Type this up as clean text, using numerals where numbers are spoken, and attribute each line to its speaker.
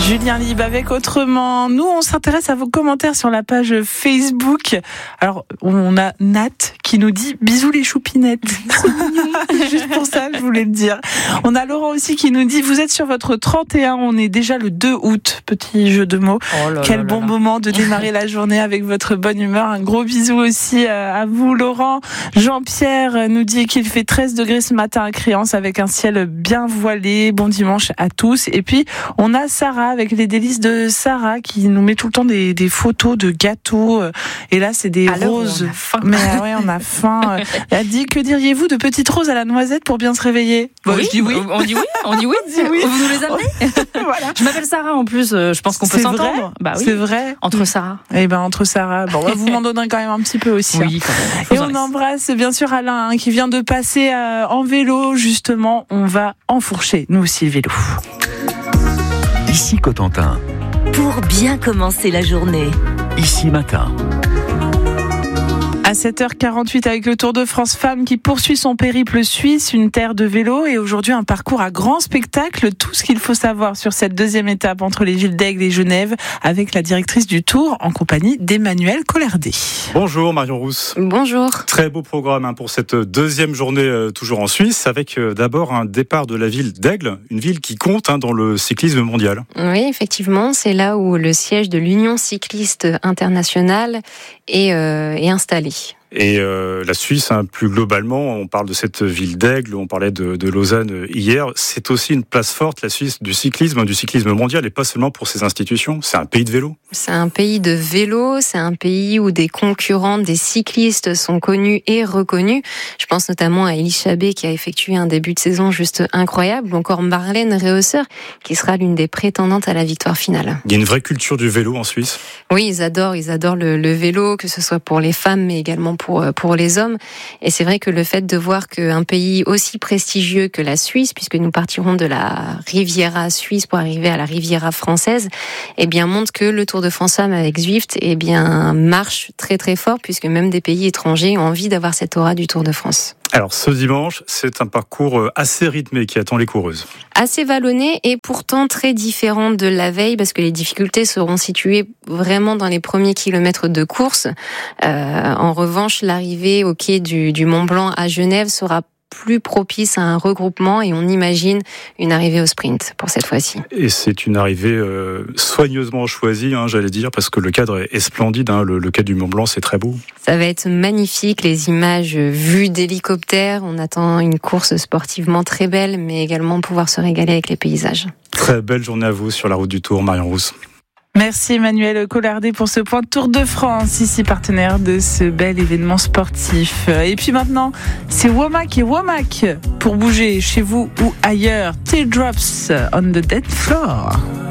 Speaker 1: Julien Lieb avec Autrement. Nous, on s'intéresse à vos commentaires sur la page Facebook. Alors, on a Nat qui nous dit bisous les choupinettes. Juste pour ça, je voulais le dire. On a Laurent aussi qui nous dit vous êtes sur votre 31, on est déjà le 2 août. Petit jeu de mots. Quel bon moment de démarrer la journée avec votre bonne humeur. Un gros bisou aussi à vous, Laurent. Jean-Pierre nous dit qu'il fait 13 degrés ce matin à Créance avec un ciel bien voilé. Bon dimanche à tous. Et puis, on a Sarah avec les délices de Sarah qui nous met tout le temps des photos de gâteaux. Et là, c'est des roses. Mais ouais, on a faim. Elle dit, que diriez-vous de petites roses à la noisette pour bien se réveiller?
Speaker 2: Oui, je dis oui. On dit oui. Vous nous les amenez?
Speaker 1: Voilà.
Speaker 2: Je m'appelle Sarah en plus, je pense qu'on peut s'entendre.
Speaker 1: Bah oui. C'est vrai.
Speaker 2: Entre Sarah.
Speaker 1: Eh ben, entre Sarah. Bon, vous m'en donnez quand même un petit peu aussi.
Speaker 2: Oui, quand même.
Speaker 1: Et on embrasse bien sûr Alain qui vient de passer en vélo. Justement, on va enfourcher nous aussi le vélo.
Speaker 3: Ici Cotentin.
Speaker 4: Pour bien commencer la journée.
Speaker 3: Ici Matin.
Speaker 1: À 7h48 avec le Tour de France Femmes qui poursuit son périple suisse, une terre de vélo et aujourd'hui un parcours à grand spectacle. Tout ce qu'il faut savoir sur cette deuxième étape entre les villes d'Aigle et Genève avec la directrice du Tour en compagnie d'Emmanuel Collardé.
Speaker 5: Bonjour Marion Rousse.
Speaker 2: Bonjour.
Speaker 5: Très beau programme pour cette deuxième journée toujours en Suisse avec d'abord un départ de la ville d'Aigle, une ville qui compte dans le cyclisme mondial.
Speaker 6: Oui, effectivement, c'est là où le siège de l'Union cycliste internationale est installé.
Speaker 5: Et la Suisse, plus globalement, on parle de cette ville d'Aigle, on parlait de Lausanne hier, c'est aussi une place forte, la Suisse, du cyclisme mondial, et pas seulement pour ses institutions, c'est un pays de vélo.
Speaker 6: C'est un pays de vélo, c'est un pays où des concurrents, des cyclistes sont connus et reconnus. Je pense notamment à Elie Chabet qui a effectué un début de saison juste incroyable, ou encore Marlène Reusser qui sera l'une des prétendantes à la victoire finale.
Speaker 5: Il y a une vraie culture du vélo en Suisse.
Speaker 6: Oui, ils adorent le vélo, que ce soit pour les femmes, mais également pour les hommes. Et c'est vrai que le fait de voir qu'un pays aussi prestigieux que la Suisse, puisque nous partirons de la Riviera suisse pour arriver à la Riviera française, montre que le Tour de France Femmes avec Zwift, marche très très fort, puisque même des pays étrangers ont envie d'avoir cette aura du Tour de France.
Speaker 5: Alors ce dimanche, c'est un parcours assez rythmé qui attend les coureuses.
Speaker 6: Assez vallonné et pourtant très différent de la veille parce que les difficultés seront situées vraiment dans les premiers kilomètres de course. En revanche, l'arrivée au quai du Mont Blanc à Genève sera plus propice à un regroupement et on imagine une arrivée au sprint pour cette fois-ci.
Speaker 5: Et c'est une arrivée soigneusement choisie, j'allais dire, parce que le cadre est splendide. Le quai du Mont Blanc, c'est très beau.
Speaker 6: Ça va être magnifique, les images vues d'hélicoptère. On attend une course sportivement très belle, mais également pouvoir se régaler avec les paysages.
Speaker 5: Très belle journée à vous sur la route du Tour, Marion Rousse.
Speaker 1: Merci Emmanuel Collardé pour ce point Tour de France, ici partenaire de ce bel événement sportif. Et puis maintenant, c'est Womack et Womack pour bouger chez vous ou ailleurs. Teardrops on the dead floor.